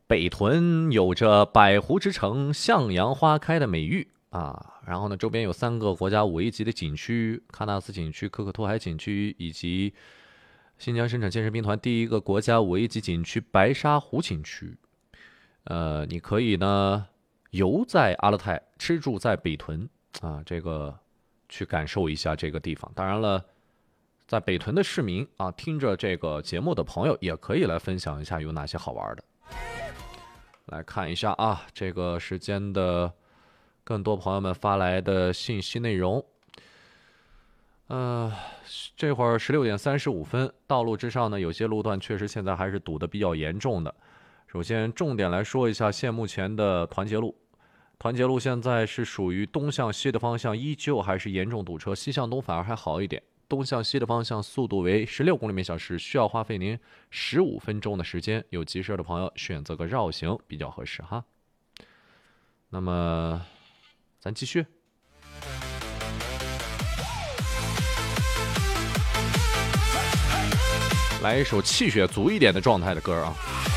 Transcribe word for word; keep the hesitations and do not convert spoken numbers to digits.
北屯有着百湖之城、向阳花开的美誉啊。然后呢，周边有三个国家五 A 级的景区：喀纳斯景区、可可托海景区以及新疆生产健身兵团第一个国家五 A 级景区白沙湖景区。呃，你可以呢游在阿勒泰，吃住在北屯啊，这个去感受一下这个地方。当然了，在北屯的市民啊，听着这个节目的朋友也可以来分享一下有哪些好玩的。来看一下啊，这个时间的更多朋友们发来的信息内容。呃，这会儿十六点三十五分，道路之上呢，有些路段确实现在还是堵得比较严重的。首先，重点来说一下现目前的团结路。团结路现在是属于东向西的方向，依旧还是严重堵车，西向东反而还好一点。东向西的方向速度为十六公里每小时，需要花费您十五分钟的时间。有急事的朋友选择个绕行比较合适哈。那么，咱继续。来一首气血足一点的状态的歌啊。